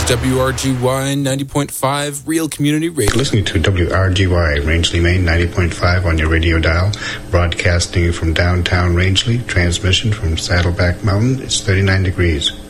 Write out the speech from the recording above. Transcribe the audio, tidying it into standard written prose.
WRGY 90.5 Real Community Radio. Listening to WRGY Rangeley, Maine 90.5 on your radio dial. Broadcasting from downtown Rangeley. Transmission from Saddleback Mountain. It's 39 degrees.